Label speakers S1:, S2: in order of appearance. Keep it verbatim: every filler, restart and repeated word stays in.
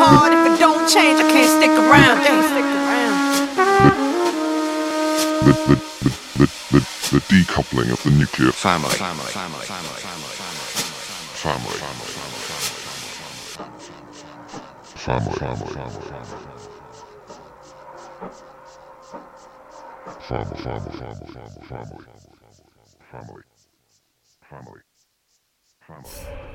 S1: hard. If it don't change, I can't stick around. Can't stick around.
S2: The, the, the, the, the, the decoupling of the nuclear family.
S3: Family. Family. Family.
S2: Family. Family. Family. Family. Family. Family. Family. Family. Family. Family. Family.